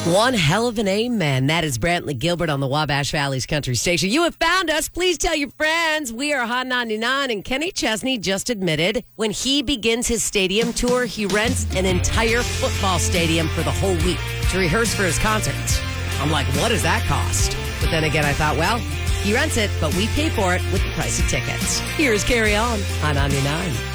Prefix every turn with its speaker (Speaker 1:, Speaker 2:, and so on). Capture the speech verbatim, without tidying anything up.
Speaker 1: One hell of an amen. That is Brantley Gilbert on the Wabash Valley's Country Station. You have found us. Please tell your friends. We are Hot ninety-nine, and Kenny Chesney just admitted when he begins his stadium tour, he rents an entire football stadium for the whole week to rehearse for his concerts. I'm like, what does that cost? But then again, I thought, well, he rents it, but we pay for it with the price of tickets. Here's Carry On, Hot ninety-nine.